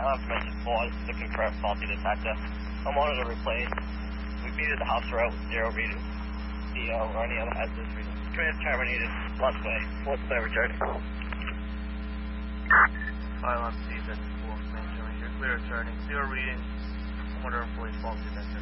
permission for the confirmed faulty detector. I wanted to replace. We meted the house route with 0 reading. CO or any other hazardous reading. Train terminated. Lost way. Fourth way returning. Pylon C, that's 4, you're clear returning. 0 reading. Homeowner employee faulty detector.